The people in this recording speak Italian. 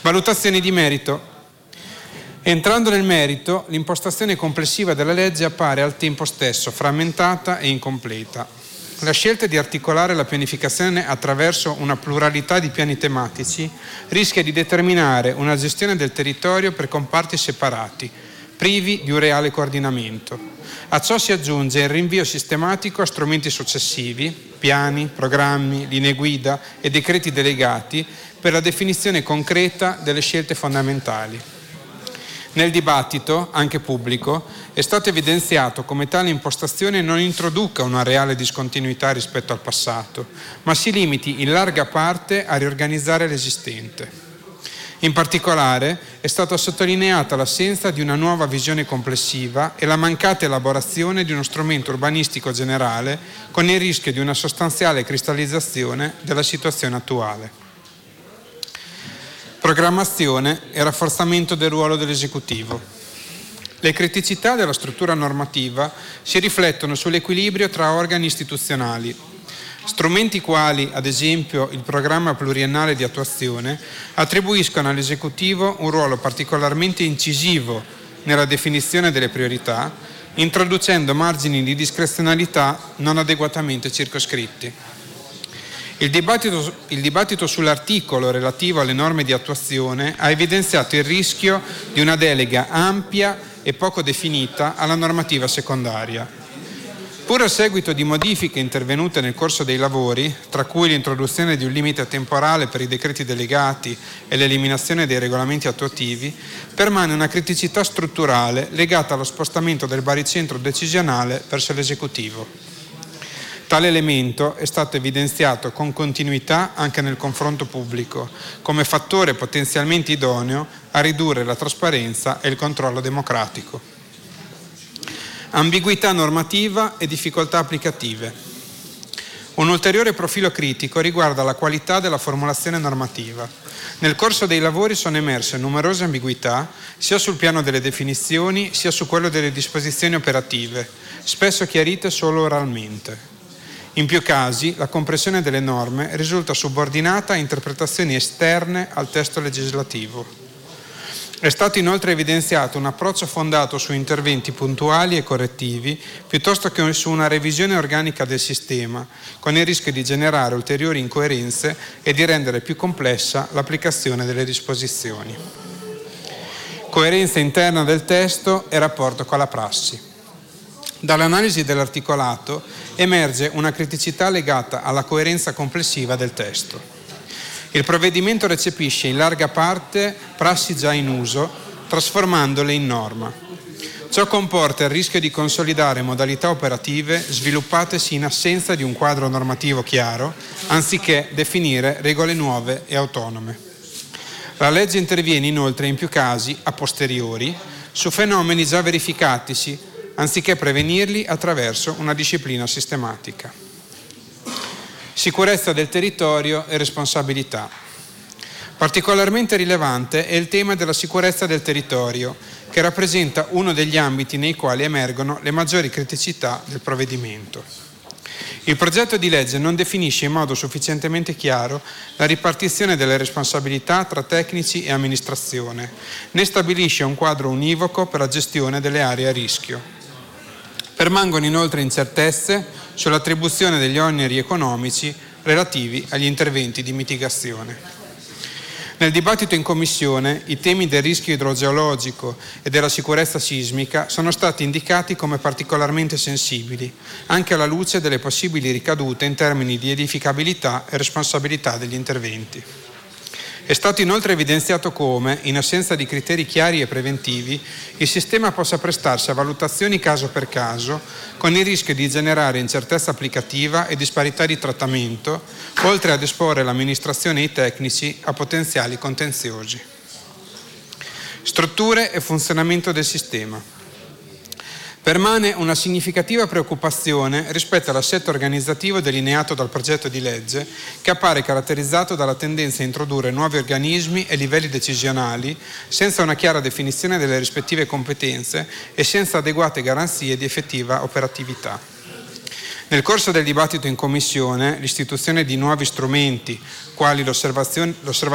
Valutazioni di merito. Entrando nel merito, l'impostazione complessiva della legge appare al tempo stesso frammentata e incompleta. La scelta di articolare la pianificazione attraverso una pluralità di piani tematici rischia di determinare una gestione del territorio per comparti separati, privi di un reale coordinamento. A ciò si aggiunge il rinvio sistematico a strumenti successivi, piani, programmi, linee guida e decreti delegati per la definizione concreta delle scelte fondamentali. Nel dibattito, anche pubblico, è stato evidenziato come tale impostazione non introduca una reale discontinuità rispetto al passato, ma si limiti in larga parte a riorganizzare l'esistente. In particolare è stata sottolineata l'assenza di una nuova visione complessiva e la mancata elaborazione di uno strumento urbanistico generale con il rischio di una sostanziale cristallizzazione della situazione attuale. Programmazione e rafforzamento del ruolo dell'esecutivo. Le criticità della struttura normativa si riflettono sull'equilibrio tra organi istituzionali. Strumenti quali, ad esempio, il programma pluriennale di attuazione, attribuiscono all'esecutivo un ruolo particolarmente incisivo nella definizione delle priorità, introducendo margini di discrezionalità non adeguatamente circoscritti. Il dibattito sull'articolo relativo alle norme di attuazione ha evidenziato il rischio di una delega ampia e poco definita alla normativa secondaria. Pur a seguito di modifiche intervenute nel corso dei lavori, tra cui l'introduzione di un limite temporale per i decreti delegati e l'eliminazione dei regolamenti attuativi, permane una criticità strutturale legata allo spostamento del baricentro decisionale verso l'esecutivo. Tale elemento è stato evidenziato con continuità anche nel confronto pubblico, come fattore potenzialmente idoneo a ridurre la trasparenza e il controllo democratico. Ambiguità normativa e difficoltà applicative. Un ulteriore profilo critico riguarda la qualità della formulazione normativa. Nel corso dei lavori sono emerse numerose ambiguità, sia sul piano delle definizioni, sia su quello delle disposizioni operative, spesso chiarite solo oralmente. In più casi la comprensione delle norme risulta subordinata a interpretazioni esterne al testo legislativo. È stato inoltre evidenziato un approccio fondato su interventi puntuali e correttivi piuttosto che su una revisione organica del sistema, con il rischio di generare ulteriori incoerenze e di rendere più complessa l'applicazione delle disposizioni. Coerenza interna del testo e rapporto con la prassi. Dall'analisi dell'articolato emerge una criticità legata alla coerenza complessiva del testo. Il provvedimento recepisce in larga parte prassi già in uso, trasformandole in norma. Ciò comporta il rischio di consolidare modalità operative sviluppatesi in assenza di un quadro normativo chiaro, anziché definire regole nuove e autonome. La legge interviene inoltre in più casi, a posteriori, su fenomeni già verificatisi, anziché prevenirli attraverso una disciplina sistematica. Sicurezza del territorio e responsabilità. Particolarmente rilevante è il tema della sicurezza del territorio, che rappresenta uno degli ambiti nei quali emergono le maggiori criticità del provvedimento. Il progetto di legge non definisce in modo sufficientemente chiaro la ripartizione delle responsabilità tra tecnici e amministrazione, né stabilisce un quadro univoco per la gestione delle aree a rischio. Permangono inoltre incertezze sull'attribuzione degli oneri economici relativi agli interventi di mitigazione. Nel dibattito in Commissione i temi del rischio idrogeologico e della sicurezza sismica sono stati indicati come particolarmente sensibili, anche alla luce delle possibili ricadute in termini di edificabilità e responsabilità degli interventi. È stato inoltre evidenziato come, in assenza di criteri chiari e preventivi, il sistema possa prestarsi a valutazioni caso per caso, con il rischio di generare incertezza applicativa e disparità di trattamento, oltre ad esporre l'amministrazione e i tecnici a potenziali contenziosi. Strutture e funzionamento del sistema. Permane una significativa preoccupazione rispetto all'assetto organizzativo delineato dal progetto di legge, che appare caratterizzato dalla tendenza a introdurre nuovi organismi e livelli decisionali senza una chiara definizione delle rispettive competenze e senza adeguate garanzie di effettiva operatività. Nel corso del dibattito in Commissione, l'istituzione di nuovi strumenti, quali l'osservazione